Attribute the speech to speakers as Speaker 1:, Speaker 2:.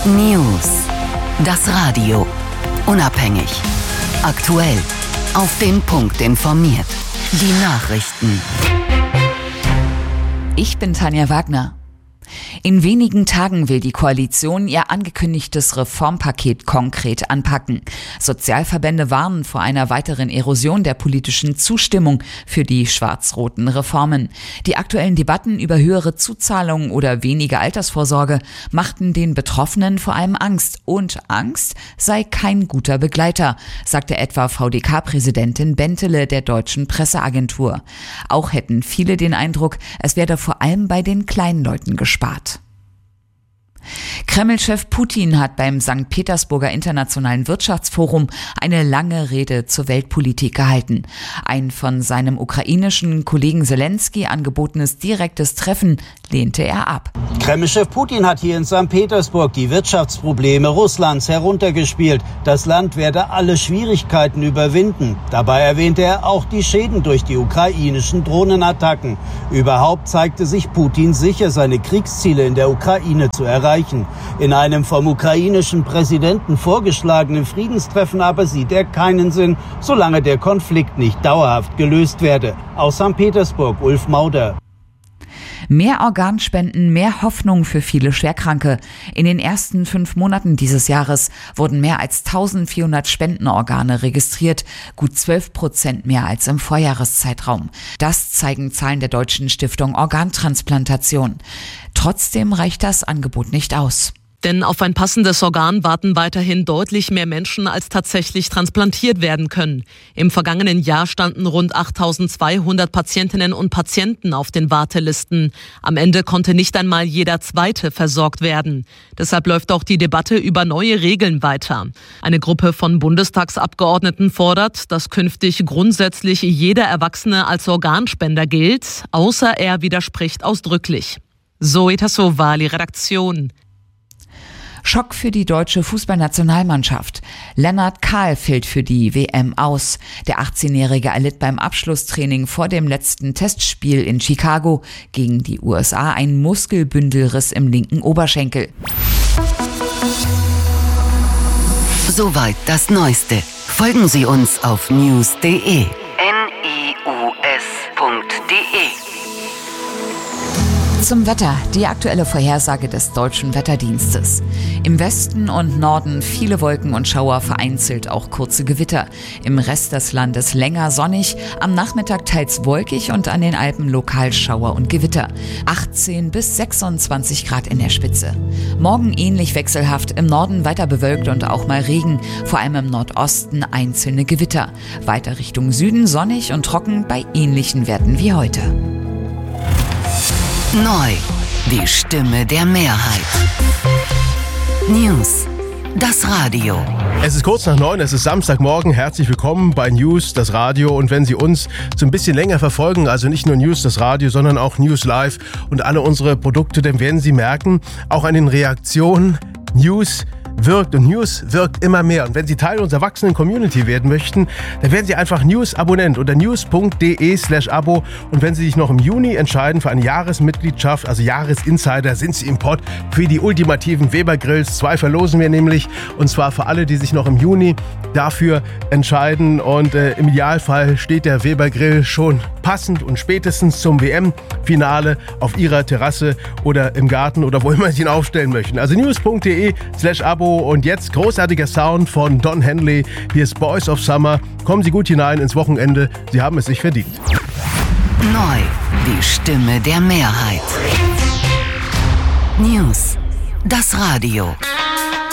Speaker 1: News. Das Radio. Unabhängig. Aktuell. Auf den Punkt informiert. Die Nachrichten.
Speaker 2: Ich bin Tanja Wagner. In wenigen Tagen will die Koalition ihr angekündigtes Reformpaket konkret anpacken. Sozialverbände warnen vor einer weiteren Erosion der politischen Zustimmung für die schwarz-roten Reformen. Die aktuellen Debatten über höhere Zuzahlungen oder weniger Altersvorsorge machten den Betroffenen vor allem Angst. Und Angst sei kein guter Begleiter, sagte etwa VDK-Präsidentin Bentele der Deutschen Presseagentur. Auch hätten viele den Eindruck, es werde vor allem bei den kleinen Leuten gespart. Kreml-Chef Putin hat beim St. Petersburger Internationalen Wirtschaftsforum eine lange Rede zur Weltpolitik gehalten. Ein von seinem ukrainischen Kollegen Selensky angebotenes direktes Treffen lehnte er ab.
Speaker 3: Kreml-Chef Putin hat hier in St. Petersburg die Wirtschaftsprobleme Russlands heruntergespielt. Das Land werde alle Schwierigkeiten überwinden. Dabei erwähnte er auch die Schäden durch die ukrainischen Drohnenattacken. Überhaupt zeigte sich Putin sicher, seine Kriegsziele in der Ukraine zu erreichen. In einem vom ukrainischen Präsidenten vorgeschlagenen Friedenstreffen aber sieht er keinen Sinn, solange der Konflikt nicht dauerhaft gelöst werde. Aus St. Petersburg, Ulf Mauder.
Speaker 2: Mehr Organspenden, mehr Hoffnung für viele Schwerkranke. In den ersten 5 Monaten dieses Jahres wurden mehr als 1400 Spendenorgane registriert, gut 12% mehr als im Vorjahreszeitraum. Das zeigen Zahlen der Deutschen Stiftung Organtransplantation. Trotzdem reicht das Angebot nicht aus.
Speaker 4: Denn auf ein passendes Organ warten weiterhin deutlich mehr Menschen, als tatsächlich transplantiert werden können. Im vergangenen Jahr standen rund 8.200 Patientinnen und Patienten auf den Wartelisten. Am Ende konnte nicht einmal jeder Zweite versorgt werden. Deshalb läuft auch die Debatte über neue Regeln weiter. Eine Gruppe von Bundestagsabgeordneten fordert, dass künftig grundsätzlich jeder Erwachsene als Organspender gilt, außer er widerspricht ausdrücklich. Zoe Tassovali, Redaktion.
Speaker 2: Schock für die deutsche Fußballnationalmannschaft. Lennart Kahl fällt für die WM aus. Der 18-Jährige erlitt beim Abschlusstraining vor dem letzten Testspiel in Chicago gegen die USA einen Muskelbündelriss im linken Oberschenkel.
Speaker 1: Soweit das Neueste. Folgen Sie uns auf news.de.
Speaker 2: Zum Wetter, die aktuelle Vorhersage des Deutschen Wetterdienstes. Im Westen und Norden viele Wolken und Schauer, vereinzelt auch kurze Gewitter. Im Rest des Landes länger sonnig, am Nachmittag teils wolkig und an den Alpen lokal Schauer und Gewitter. 18 bis 26 Grad in der Spitze. Morgen ähnlich wechselhaft, im Norden weiter bewölkt und auch mal Regen, vor allem im Nordosten einzelne Gewitter. Weiter Richtung Süden sonnig und trocken bei ähnlichen Werten wie heute.
Speaker 1: Neu. Die Stimme der Mehrheit. News. Das Radio.
Speaker 5: Es ist kurz nach 9, es ist Samstagmorgen. Herzlich willkommen bei News, das Radio. Und wenn Sie uns so ein bisschen länger verfolgen, also nicht nur News, das Radio, sondern auch News Live und alle unsere Produkte, dann werden Sie merken, auch an den Reaktionen, News wirkt und News wirkt immer mehr. Und wenn Sie Teil unserer wachsenden Community werden möchten, dann werden Sie einfach News-Abonnent unter news.de/Abo. Und wenn Sie sich noch im Juni entscheiden für eine Jahresmitgliedschaft, also Jahresinsider, sind Sie im Pott für die ultimativen Weber-Grills. 2 verlosen wir nämlich, und zwar für alle, die sich noch im Juni dafür entscheiden. Und im Idealfall steht der Weber-Grill schon passend und spätestens zum WM-Finale auf Ihrer Terrasse oder im Garten oder wo immer Sie ihn aufstellen möchten. Also news.de/Abo. Und jetzt großartiger Sound von Don Henley. Hier ist Boys of Summer. Kommen Sie gut hinein ins Wochenende. Sie haben es sich verdient.
Speaker 1: Neu. Die Stimme der Mehrheit. News. Das Radio.